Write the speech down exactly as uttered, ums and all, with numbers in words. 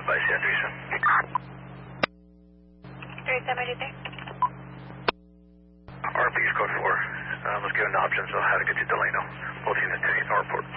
advice, yeah, three seven. three seven, what do you think? R P is code four. Uh, let's give an option, so how to get to Delano. Both units to Northport.